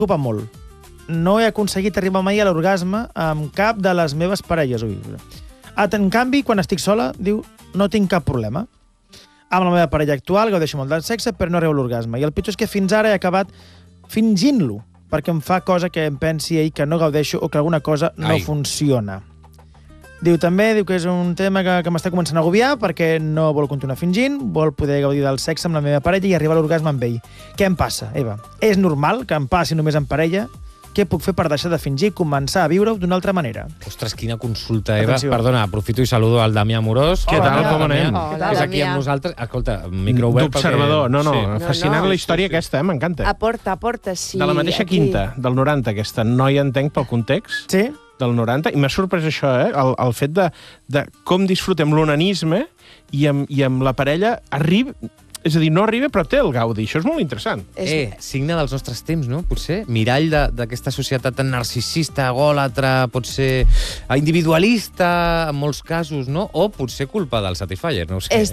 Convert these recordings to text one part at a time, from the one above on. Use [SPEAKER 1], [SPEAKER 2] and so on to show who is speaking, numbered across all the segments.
[SPEAKER 1] preocupa molt. No he aconseguit arribar mai a l'orgasme amb cap de les meves parelles. En canvi, quan estic sola, diu, no tinc cap problema. Amb la meva parella actual gaudeixo molt del sexe, però no arribo a l'orgasme. I el pitjor és que fins ara he acabat fingint-lo, perquè em fa cosa que em pensi ell que no gaudeixo o que alguna cosa no funciona. Diu també que és un tema que m'està començant a agobiar perquè no vol continuar fingint, vol poder gaudir del sexe amb la meva parella i arribar a l'orgasme amb ell. Què em passa, Eva? És normal que em passi només en parella? Què puc fer per deixar de fingir i començar a viure-ho d'una altra manera?
[SPEAKER 2] Ostres, quina consulta, Eva.
[SPEAKER 1] Atenció.
[SPEAKER 2] Perdona, aprofito i saludo al Damià Amorós.
[SPEAKER 3] Què tal, com anem?
[SPEAKER 2] És aquí amb nosaltres. Escolta, micro obert.
[SPEAKER 3] D'observador, fascinant la història aquesta, m'encanta.
[SPEAKER 4] Aporta, sí.
[SPEAKER 3] De la mateixa quinta, del 90, aquesta. No hi entenc pel context del 90, i m'ha sorprès això, el fet de com disfrutem l'onanisme i amb la parella arriba... És a dir, no arriba, però té el gaudi. Això és molt interessant.
[SPEAKER 2] Signe dels nostres temps, no? Potser mirall d'aquesta societat tan narcisista, egòlatra, potser individualista, en molts casos, no? O potser culpa del Satisfyer, no ho sé.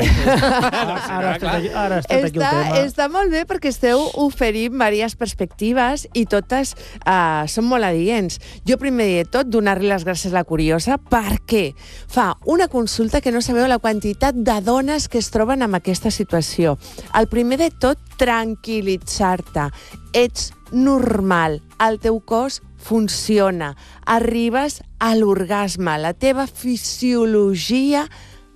[SPEAKER 1] Ara està aquí el tema.
[SPEAKER 4] Està molt bé perquè esteu oferint diverses perspectives i totes són molt adients. Jo, primer de tot, donar-li les gràcies a la Curiosa perquè fa una consulta que no sabeu la quantitat de dones que es troben en aquesta situació. El primer de tot, tranquil·litzar-te. Ets normal, el teu cos funciona, arribes a l'orgasme, la teva fisiologia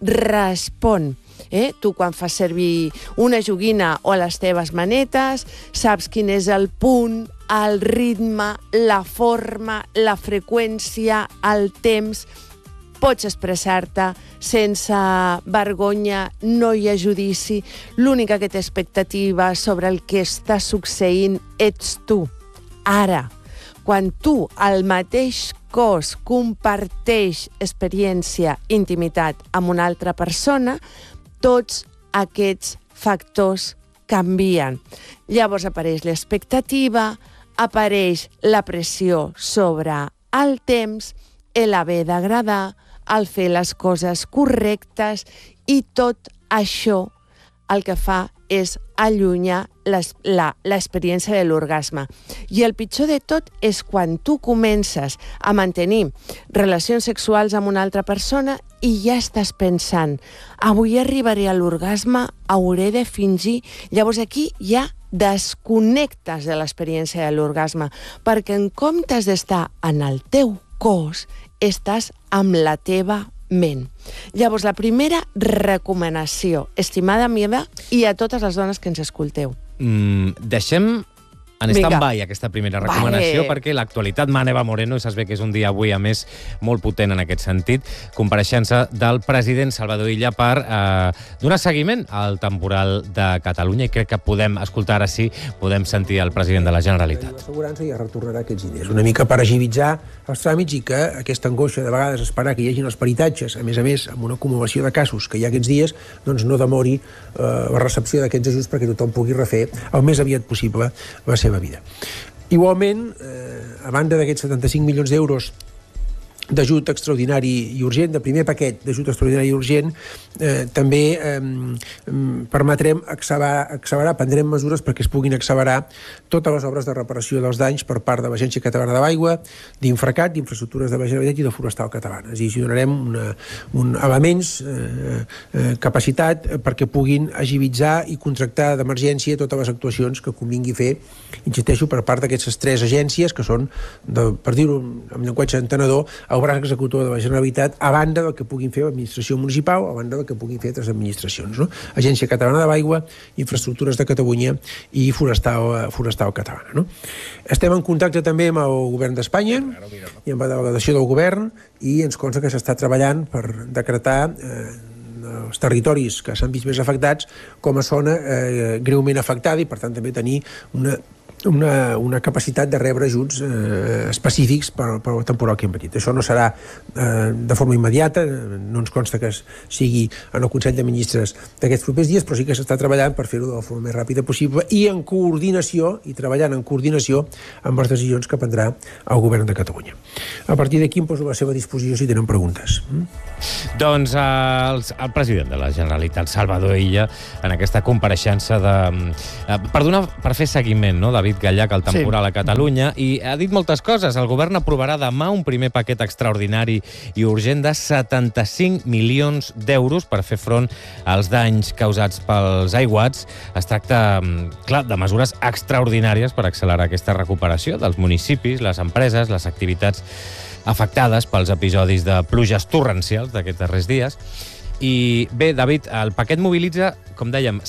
[SPEAKER 4] respon. Tu, quan fas servir una joguina o les teves manetes, saps quin és el punt, el ritme, la forma, la freqüència, el temps. Pots expressar-te sense vergonya, no hi ha judici. L'única que té expectativa sobre el que està succeint ets tu. Ara, quan tu, el mateix cos, comparteix experiència, intimitat amb una altra persona, tots aquests factors canvien. Llavors apareix l'expectativa, apareix la pressió sobre el temps, l'haver d'agradar, el fer les coses correctes, i tot això el que fa és allunyar l'experiència de l'orgasme. I el pitjor de tot és quan tu comences a mantenir relacions sexuals amb una altra persona i ja estàs pensant, avui arribaré a l'orgasme, hauré de fingir. Llavors aquí ja desconnectes de l'experiència de l'orgasme, perquè en comptes d'estar en el teu cos, estàs amb la teva ment. Llavors, la primera recomanació, estimada meva, i a totes les dones que ens escolteu.
[SPEAKER 2] Deixem en stand-by aquesta primera recomanació, perquè l'actualitat mana Eva Moreno, i saps bé que és un dia avui, a més, molt potent en aquest sentit, compareixença del president Salvador Illa per donar seguiment al temporal de Catalunya, i crec que podem escoltar ara sí, podem sentir el president de la Generalitat.
[SPEAKER 5] L'assegurança ja retornarà aquests diners, una mica per agilitzar els tràmits i que aquesta angoixa de vegades esperar que hi hagin els peritatges, a més, amb una acumulació de casos que hi ha aquests dies, doncs no demori la recepció d'aquests ajuts perquè tothom pugui refer el més aviat possible la seva vida. Igualment, a banda d'aquests 75 milions d'euros d'ajut extraordinari i urgent, de primer paquet d'ajut extraordinari i urgent, també permetrem accelerar, prendrem mesures perquè es puguin accelerar totes les obres de reparació dels danys per part de l'Agència Catalana de l'Aigua, d'Infracat, d'Infraestructures de la Generalitat i de Forestal Catalana. És a dir, si donarem elements, capacitat, perquè puguin agilitzar i contractar d'emergència totes les actuacions que convingui fer, insisteixo, per part d'aquestes tres agències, que són, per dir-ho amb llenguatge entenedor, el braç executor de la Generalitat, a banda del que puguin fer l'administració municipal, a banda del que puguin fer altres administracions, no? Agència Catalana de l'Aigua, Infraestructures de Catalunya i Forestal Catalana, no? Estem en contacte també amb el govern d'Espanya i amb la delegació del govern, i ens consta que s'està treballant per decretar els territoris que s'han vist més afectats com a zona greument afectada, i per tant també tenir una capacitat de rebre ajuts específics per al temporal que hem patit. Això no serà de forma immediata, no ens consta que sigui en el Consell de Ministres d'aquests propers dies, però sí que s'està treballant per fer-ho de la forma més ràpida possible i en coordinació, i treballant en coordinació amb les decisions que prendrà el govern de Catalunya. A partir d'aquí em poso a la seva disposició si tenen preguntes.
[SPEAKER 2] Doncs el president de la Generalitat, Salvador Illa, en aquesta compareixença per fer seguiment, no?, de David Gallach, el temporal a Catalunya, i ha dit moltes coses. El govern aprovarà demà un primer paquet extraordinari i urgent de 75 milions d'euros per fer front als danys causats pels aiguats. Es tracta, clar, de mesures extraordinàries per accelerar aquesta recuperació dels municipis, les empreses, les activitats afectades pels episodis de pluges torrencials d'aquests darrers dies. I bé, David, el paquet mobilitza, com dèiem,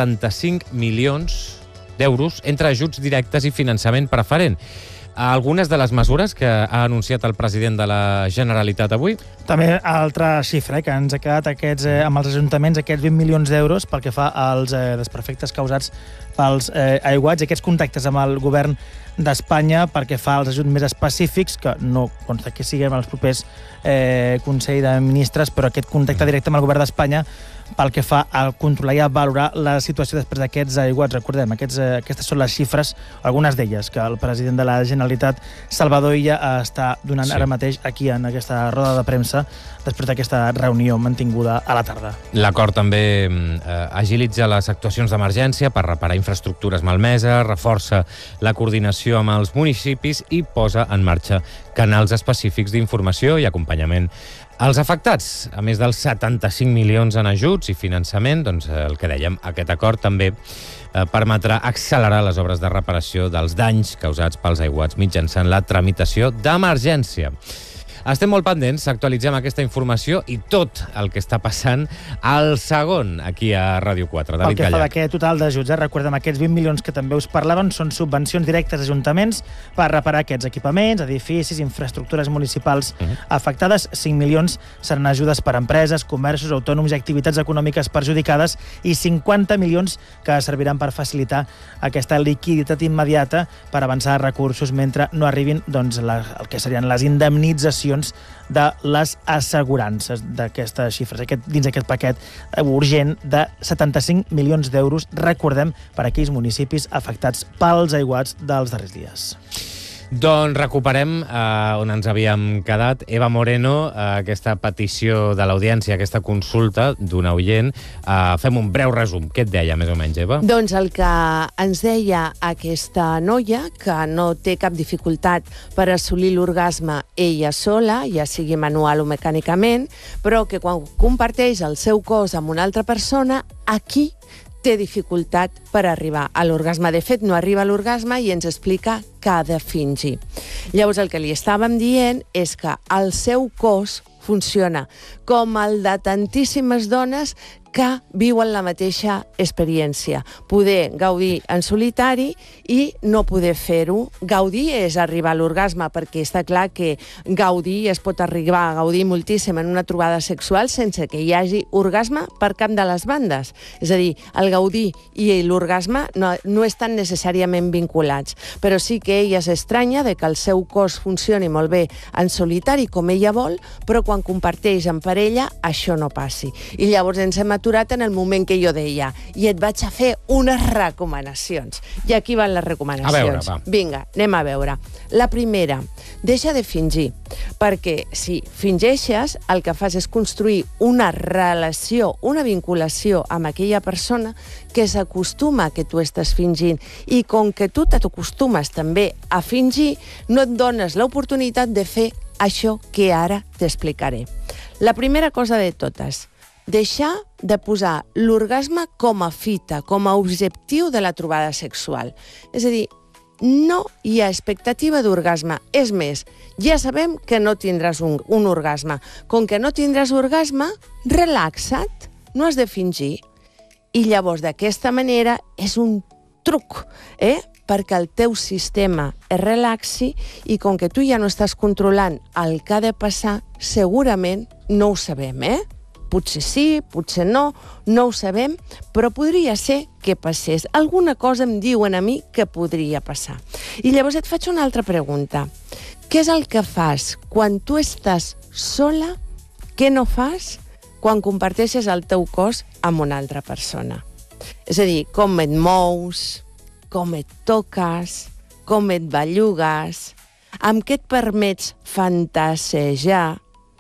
[SPEAKER 2] 75 milions d'euros entre ajuts directes i finançament preferent. Algunes de les mesures que ha anunciat el president de la Generalitat avui?
[SPEAKER 1] També altra xifra, que ens ha quedat amb els ajuntaments, aquests 20 milions d'euros pel que fa als desperfectes causats pels aiguats i aquests contactes amb el govern d'Espanya perquè fa els ajuts més específics, que no consta que siguin els propers Consell de Ministres, però aquest contacte directe amb el govern d'Espanya pel que fa a controlar i a valorar la situació després d'aquests aiguats. Recordem, aquestes són les xifres, algunes d'elles, que el president de la Generalitat, Salvador Illa, està donant ara mateix aquí en aquesta roda de premsa després d'aquesta reunió mantinguda a la tarda.
[SPEAKER 2] L'acord també agilitza les actuacions d'emergència per reparar infraestructures malmeses, reforça la coordinació amb els municipis i posa en marxa canals específics d'informació i acompanyament als afectats. A més dels 75 milions en ajuts i finançament, doncs el que dèiem, aquest acord també permetrà accelerar les obres de reparació dels danys causats pels aiguats mitjançant la tramitació d'emergència. Estem molt pendents, actualitzem aquesta informació i tot el que està passant al segon aquí a Ràdio 4. David Gallach.
[SPEAKER 1] Pel que fa d'aquest total d'ajuts, recordem, aquests 20 milions que també us parlaven són subvencions directes a ajuntaments per reparar aquests equipaments, edificis, infraestructures municipals afectades. 5 milions seran ajudes per a empreses, comerços, autònoms i activitats econòmiques perjudicades i 50 milions que serviran per facilitar aquesta liquiditat immediata per avançar recursos mentre no arribin el que serien les indemnitzacions de les assegurances d'aquestes xifres, dins aquest paquet urgent de 75 milions d'euros, recordem, per a aquells municipis afectats pels aiguats dels darrers dies.
[SPEAKER 2] Doncs recuperem on ens havíem quedat. Eva Moreno, aquesta petició de l'audiència, aquesta consulta d'una oient. Fem un breu resum. Què et deia, més o menys, Eva?
[SPEAKER 4] Doncs el que ens deia aquesta noia, que no té cap dificultat per assolir l'orgasme ella sola, ja sigui manual o mecànicament, però que quan comparteix el seu cos amb una altra persona, aquí té dificultat per arribar a l'orgasme. De fet, no arriba a l'orgasme i ens explica que ha de fingir. Llavors, el que li estàvem dient és que el seu cos funciona com el de tantíssimes dones que viuen la mateixa experiència. Poder gaudir en solitari i no poder fer-ho. Gaudir és arribar a l'orgasme, perquè està clar que gaudir es pot arribar a gaudir moltíssim en una trobada sexual sense que hi hagi orgasme per cap de les bandes. És a dir, el gaudir i l'orgasme no estan necessàriament vinculats, però sí que ella s'estranya de que el seu cos funcioni molt bé en solitari com ella vol, però quan comparteix en parella això no passi. I llavors ens hem aturat en el moment que jo deia i et vaig a fer unes recomanacions. I aquí van les recomanacions.
[SPEAKER 2] A veure, va.
[SPEAKER 4] Vinga, anem a veure. La primera, deixa de fingir, perquè si fingeixes el que fas és construir una relació, una vinculació amb aquella persona que s'acostuma que tu estàs fingint, i com que tu t'acostumes també a fingir, no et dones l'oportunitat de fer això que ara t'explicaré. La primera cosa de totes, deixar de posar l'orgasme com a fita, com a objectiu de la trobada sexual. És a dir, no hi ha expectativa d'orgasme. És més, ja sabem que no tindràs un orgasme. Com que no tindràs orgasme, relaxa't, no has de fingir. I llavors, d'aquesta manera, és un truc, perquè el teu sistema es relaxi i com que tu ja no estàs controlant el que ha de passar, segurament no ho sabem, Potser sí, potser no, no ho sabem, però podria ser que passés. Alguna cosa em diuen a mi que podria passar. I llavors et faig una altra pregunta. Què és el que fas quan tu estàs sola? Què no fas quan comparteixes el teu cos amb una altra persona? És a dir, com et mous, com et toques, com et bellugues, amb què et permets fantasejar.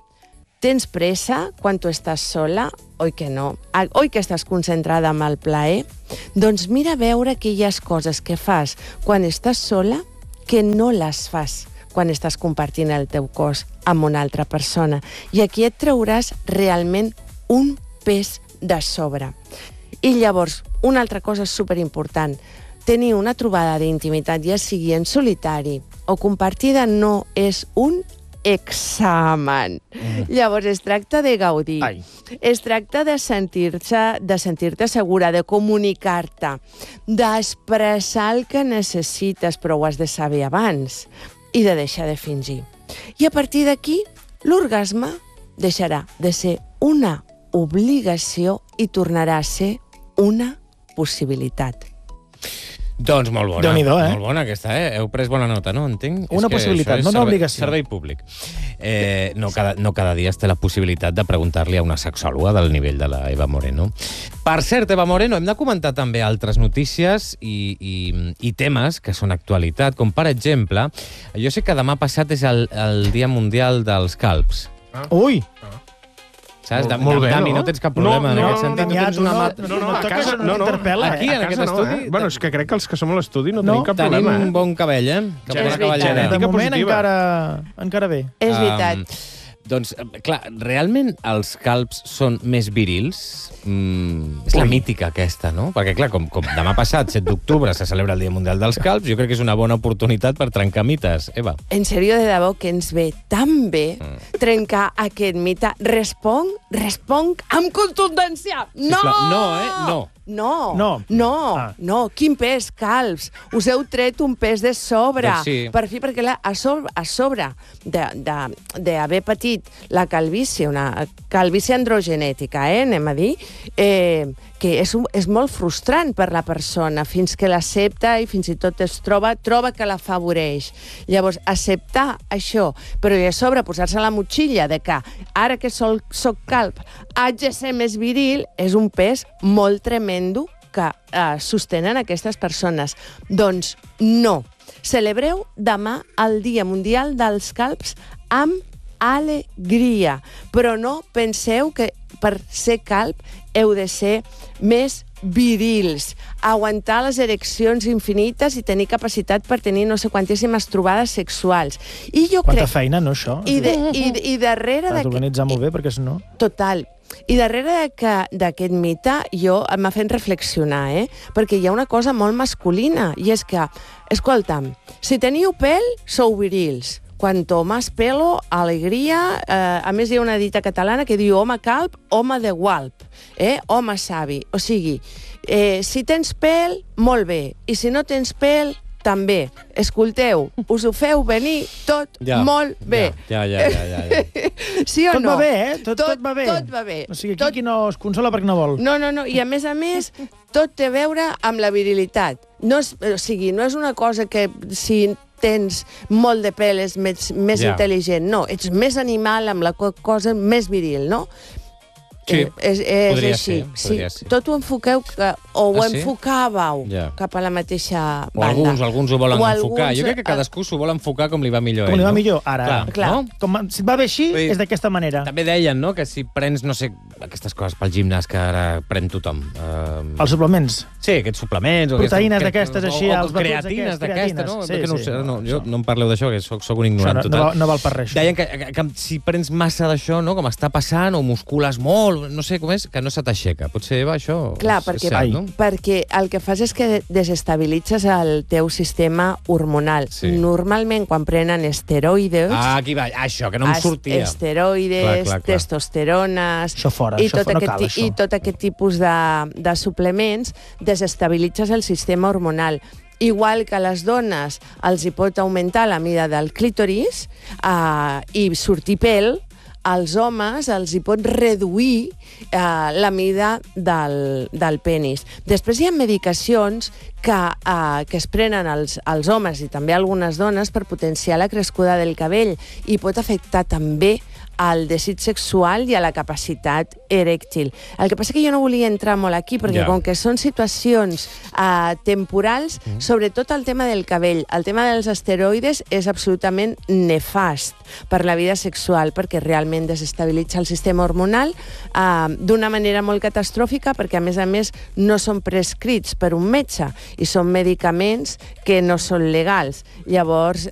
[SPEAKER 4] Tens pressa quan tu estàs sola? Oi que no? Oi que estàs concentrada amb el plaer? Doncs mira a veure aquelles coses que fas quan estàs sola que no les fas quan estàs compartint el teu cos amb una altra persona. I aquí et trauràs realment un pes de sobre. I llavors, una altra cosa superimportant, tenir una trobada d'intimitat, ja sigui en solitari o compartida, no és un examen. Llavors, es tracta de gaudir. Es tracta de sentir-te segura, de comunicar-te, d'expressar el que necessites, però ho has de saber abans, i de deixar de fingir. I a partir d'aquí, l'orgasme deixarà de ser una obligació i tornarà a ser una possibilitat.
[SPEAKER 2] Doncs molt bona.
[SPEAKER 1] Déu-n'hi-do,
[SPEAKER 2] Molt bona aquesta, Heu pres bona nota, no? Entenc.
[SPEAKER 1] Una possibilitat, no una obligació.
[SPEAKER 2] Servei públic. No cada dia es té la possibilitat de preguntar-li a una sexòloga del nivell de la Eva Moreno. Per cert, Eva Moreno, hem de comentar també altres notícies i temes que són actualitat, com per exemple, jo sé que demà passat és el Dia Mundial dels Calbs.
[SPEAKER 1] Ui!
[SPEAKER 2] Saps? Molt bé, no tens cap problema en aquest sentit.
[SPEAKER 3] A casa no t'interpel·la.
[SPEAKER 2] Aquí, en aquest estudi...
[SPEAKER 3] Bueno, és que crec que els que som a l'estudi no tenim cap problema.
[SPEAKER 2] Tenim bon cabell,
[SPEAKER 4] És veritat.
[SPEAKER 1] De moment encara bé.
[SPEAKER 4] És veritat.
[SPEAKER 2] Doncs, clar, realment els calbs són més virils? És la mítica aquesta, no? Perquè, clar, com demà passat, 7 d'octubre, se celebra el Dia Mundial dels Calbs, jo crec que és una bona oportunitat per trencar mites. Eva.
[SPEAKER 4] En sèrio, de debò, que ens ve tan bé trencar aquest mite. Responc amb contundència. No!
[SPEAKER 2] No.
[SPEAKER 4] No. Quin pes, calbs. Us heu tret un pes de sobre.
[SPEAKER 2] Sí.
[SPEAKER 4] Per fi, perquè a sobre d'haver patit la calvície, una calvície androgenètica, anem a dir, que és molt frustrant per la persona, fins que l'accepta i fins i tot es troba que l'afavoreix. Llavors, acceptar això, però i a sobre posar-se la motxilla de que ara que soc calb haig de ser més viril, és un pes molt tremendo que sostenen aquestes persones. Doncs no. Celebreu demà el Dia Mundial dels Calbs amb alegria, però no penseu que per ser calb heu de ser més virils, aguantar les ereccions infinites i tenir capacitat per tenir no sé quantíssimes trobades sexuals. I jo
[SPEAKER 1] Quanta feina, no, això?
[SPEAKER 4] I darrere
[SPEAKER 1] Has d'organitzar molt bé, perquè si no...
[SPEAKER 4] Total. I darrere d'aquest mite m'ha fet reflexionar, perquè hi ha una cosa molt masculina, i és que, escolta'm, si teniu pèl, sou virils. Cuanto más pelo, alegria. A més, hi ha una dita catalana que diu home calb, home de gualp, home savi. O sigui, si tens pèl, molt bé. I si no tens pèl, també. Escolteu, us ho feu venir tot molt bé.
[SPEAKER 2] Ja.
[SPEAKER 4] Sí o no?
[SPEAKER 1] Tot va bé, Tot va bé.
[SPEAKER 4] Tot va bé.
[SPEAKER 1] O sigui, aquí qui no es consola perquè no vol.
[SPEAKER 4] No. I a més, tot té a veure amb la virilitat. O sigui, no és una cosa que si tens molt de pèl és més intel·ligent. No, ets més animal amb la cosa més viril, no?
[SPEAKER 2] Sí,
[SPEAKER 4] és així.
[SPEAKER 2] Podria ser.
[SPEAKER 4] Tot ho enfoqueu, ho enfocàveu cap a la mateixa banda.
[SPEAKER 2] O alguns ho volen enfocar. Jo crec que cadascú s'ho vol enfocar com li va millor.
[SPEAKER 1] Com li va millor, ara.
[SPEAKER 4] Clar.
[SPEAKER 1] Si et va bé així, és d'aquesta manera.
[SPEAKER 2] També deien, no?, que si prens, no sé, aquestes coses pel gimnàs que ara pren tothom.
[SPEAKER 1] Els suplements.
[SPEAKER 2] Sí, aquests suplements.
[SPEAKER 1] Proteïnes d'aquestes així.
[SPEAKER 2] O creatines d'aquestes, no? Jo no em parleu d'això, que soc un ignorant total.
[SPEAKER 1] No val per res.
[SPEAKER 2] Deien que si prens massa d'això, no?, com està passant, o muscules molt, no sé com és, que no se t'aixeca. Potser, Eva, això
[SPEAKER 4] clar,
[SPEAKER 2] és cert, no?
[SPEAKER 4] Perquè el que fas és que desestabilitzes el teu sistema hormonal. Sí. Normalment, quan prenen esteroides...
[SPEAKER 2] Aquí va, això, que no em sortia.
[SPEAKER 4] Esteroides, testosterones...
[SPEAKER 1] Això fora,
[SPEAKER 4] no
[SPEAKER 1] cal, això.
[SPEAKER 4] I tot aquest tipus de suplements desestabilitzes el sistema hormonal. Igual que a les dones els hi pot augmentar la mida del clítoris i sortir pèl, als homes els hi pot reduir la mida del penis. Després hi ha medicacions que es prenen els homes i també algunes dones per potenciar la crescuda del cabell i pot afectar també al desig sexual i a la capacitat erèctil. El que passa que jo no volia entrar molt aquí, perquè com que són situacions temporals, sobretot el tema del cabell, el tema dels esteroides és absolutament nefast per la vida sexual, perquè realment desestabilitza el sistema hormonal d'una manera molt catastròfica, perquè a més no són prescrits per un metge i són medicaments que no són legals. Llavors,